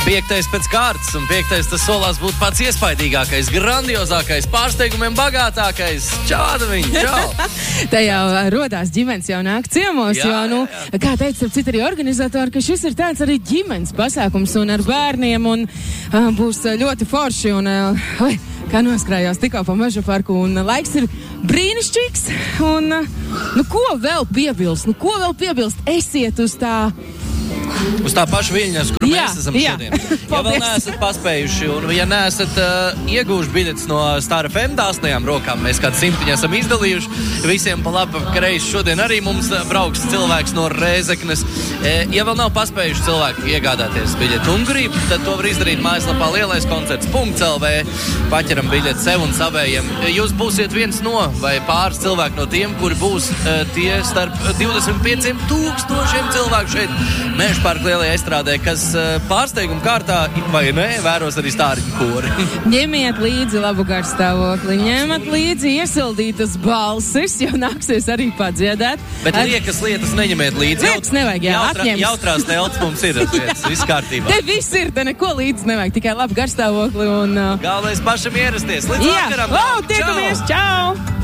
5. pēc kārtas, un 5. tas solās būt pats iespaidīgākais, grandiozākais, pārsteigumiem bagātākais. Čau, Adaviņ, čau! Te jau rodās ģimenes jau nāk ciemos, jo, kā teica ar citu arī organizatori, ka šis ir tāds arī ģimenes pasākums un ar bērniem, un būs ļoti forši, un kā noskrājās tikko pa Meža parku, un laiks ir brīnišķīgs, un, ko vēl piebilst, esiet uz tā pašu Viļņas, kur mēs esam šodien. Ja vēl neesat paspējuši, un ja neesat iegūši biļetes no Star FM dāsnajām rokām, mēs kādu 100 esam izdalījuši, visiem pa labi kreisi šodien arī mums brauks cilvēks no Rēzeknes. Ja vēl nav paspējuši cilvēki iegādāties biļeti un grib, tad to var izdarīt mājaslapā lielaiskoncerts.lv, paķeram biļeti sev un savējiem. Jūs būsiet viens no vai pāris cilvēki no tiem, kuri būs tie starp 25,000 cilvēku šeit Meža parka lielajā estrādē, kas pārsteiguma kārtā, vai ne, vēros arī stāriņu kori. Ņemiet līdzi labu garstāvokli, ņemat līdzi iesildītas balsis, jo nāksies arī padziedāt. Bet liekas lietas neņemiet līdzi. Lietas nevajag, atņemt. Jautrās telts mums ir, viss kārtībā. Te viss ir, te neko līdzi nevajag, tikai labu garstāvokli un... Galvenais pašam ierasties. Līdz vakaram. Tiekamies, čau!